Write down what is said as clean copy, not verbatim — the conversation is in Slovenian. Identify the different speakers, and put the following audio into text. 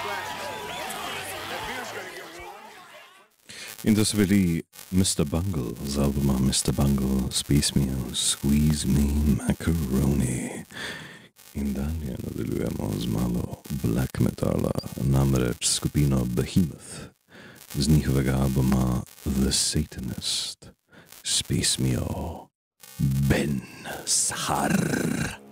Speaker 1: In to so bili Mr. Bungle z albuma Mr. Bungle s pesmijo Squeeze Me Macaroni. In dalje nadaljujemo z malo black metala, namreč skupino Behemoth z njihovega albuma The Satanist s pesmijo Ben Sahar.